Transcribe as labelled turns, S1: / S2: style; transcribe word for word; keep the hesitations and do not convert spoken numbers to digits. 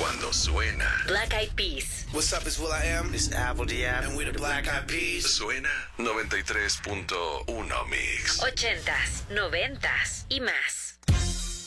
S1: cuando suena.
S2: Black Eyed Peas.
S3: What's up, it's will.i.am.
S4: This is Apple Diab.
S3: And we're the Black Eyed Peas.
S1: Suena noventa y tres punto uno Mix.
S2: Ochentas, noventas y más.